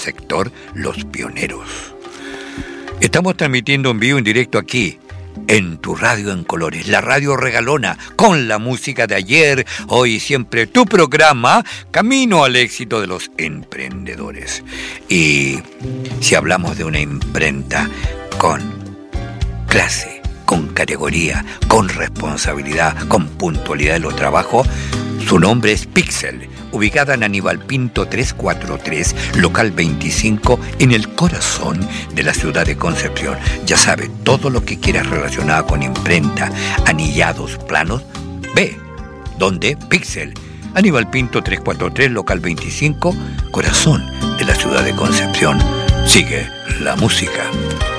sector Los Pioneros. Estamos transmitiendo en vivo, en directo aquí, en tu radio en colores, la radio regalona, con la música de ayer, hoy y siempre, tu programa, Camino al éxito de los emprendedores. Y si hablamos de una imprenta con clase, con categoría, con responsabilidad, con puntualidad en los trabajos, su nombre es Pixel, ubicada en Aníbal Pinto 343, local 25, en el corazón de la ciudad de Concepción. Ya sabe, todo lo que quieras relacionado con imprenta, anillados, planos, ve, ¿dónde? Pixel, Aníbal Pinto 343, local 25, corazón de la ciudad de Concepción. Sigue la música.